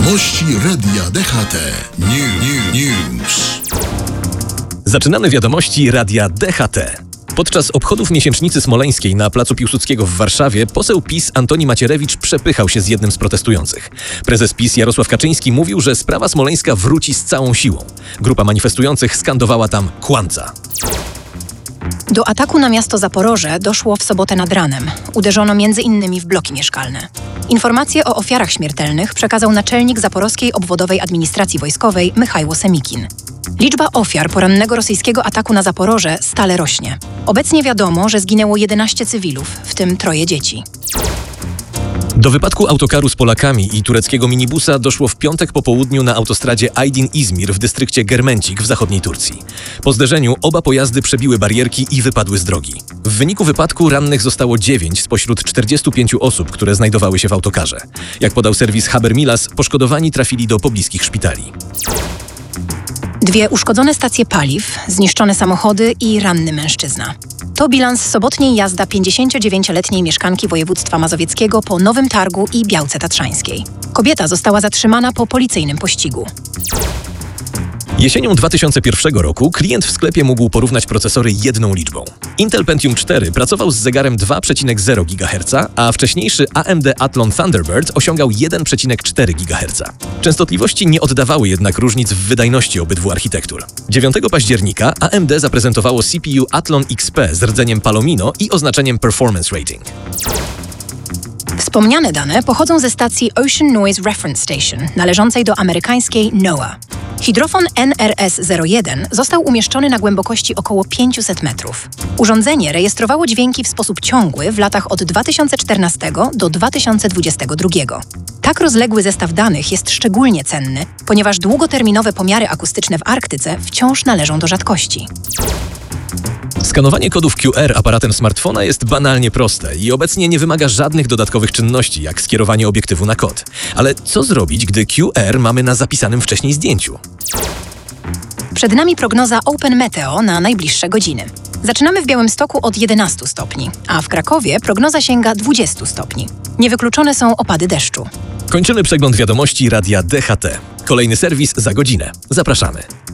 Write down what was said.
Wiadomości Radia DHT. News. Zaczynamy wiadomości Radia DHT. Podczas obchodów miesięcznicy smoleńskiej na Placu Piłsudskiego w Warszawie poseł PiS Antoni Macierewicz przepychał się z jednym z protestujących. Prezes PiS Jarosław Kaczyński mówił, że sprawa smoleńska wróci z całą siłą. Grupa manifestujących skandowała tam kłamca. Do ataku na miasto Zaporoże doszło w sobotę nad ranem. Uderzono m.in. w bloki mieszkalne. Informacje o ofiarach śmiertelnych przekazał naczelnik Zaporowskiej Obwodowej Administracji Wojskowej Michajło Semikin. Liczba ofiar porannego rosyjskiego ataku na Zaporoże stale rośnie. Obecnie wiadomo, że zginęło 11 cywilów, w tym 3 dzieci. Do wypadku autokaru z Polakami i tureckiego minibusa doszło w piątek po południu na autostradzie Aydin-Izmir w dystrykcie Germencik w zachodniej Turcji. Po zderzeniu oba pojazdy przebiły barierki i wypadły z drogi. W wyniku wypadku rannych zostało 9 spośród 45 osób, które znajdowały się w autokarze. Jak podał serwis Haber Milas, poszkodowani trafili do pobliskich szpitali. 2 uszkodzone stacje paliw, zniszczone samochody i ranny mężczyzna. To bilans sobotniej jazdy 59-letniej mieszkanki województwa mazowieckiego po Nowym Targu i Białce Tatrzańskiej. Kobieta została zatrzymana po policyjnym pościgu. Jesienią 2001 roku klient w sklepie mógł porównać procesory jedną liczbą. Intel Pentium 4 pracował z zegarem 2,0 GHz, a wcześniejszy AMD Athlon Thunderbird osiągał 1,4 GHz. Częstotliwości nie oddawały jednak różnic w wydajności obydwu architektur. 9 października AMD zaprezentowało CPU Athlon XP z rdzeniem Palomino i oznaczeniem Performance Rating. Wspomniane dane pochodzą ze stacji Ocean Noise Reference Station, należącej do amerykańskiej NOAA. Hydrofon NRS-01 został umieszczony na głębokości około 500 metrów. Urządzenie rejestrowało dźwięki w sposób ciągły w latach od 2014 do 2022. Tak rozległy zestaw danych jest szczególnie cenny, ponieważ długoterminowe pomiary akustyczne w Arktyce wciąż należą do rzadkości. Skanowanie kodów QR aparatem smartfona jest banalnie proste i obecnie nie wymaga żadnych dodatkowych czynności, jak skierowanie obiektywu na kod. Ale co zrobić, gdy QR mamy na zapisanym wcześniej zdjęciu? Przed nami prognoza Open Meteo na najbliższe godziny. Zaczynamy w Białymstoku od 11 stopni, a w Krakowie prognoza sięga 20 stopni. Niewykluczone są opady deszczu. Kończymy przegląd wiadomości Radia DHT. Kolejny serwis za godzinę. Zapraszamy.